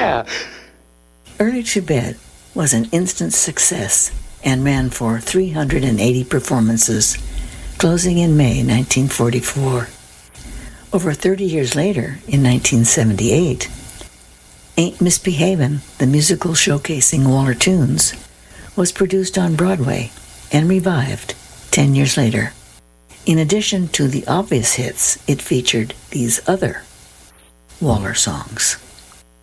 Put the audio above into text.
Early to Bed was an instant success and ran for 380 performances, closing in May 1944. Over 30 years later, in 1978, Ain't Misbehavin', the musical showcasing Waller tunes, was produced on Broadway and revived 10 years later. In addition to the obvious hits, it featured these other Waller songs.